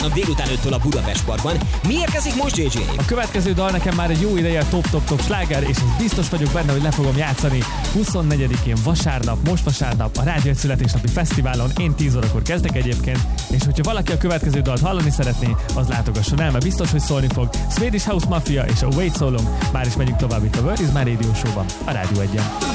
délután 5-től a Budapest Parkban. Mi érkezik most, JJ? A következő dal nekem már egy jó ideje top sláger, és biztos vagyok benne, hogy le fogom játszani 24-én most vasárnap a Rádió születésnapi fesztiválon. Én 10 órakor kezdek egyébként, és hogyha valaki a következő dalt hallani szeretné, az látogasson el, mert biztos, hogy szólni fog. Swedish House Mafia és a Wait So Long. Már is megyünk tovább itt a World Is My Radio Show-ban, a Rádió 1-en.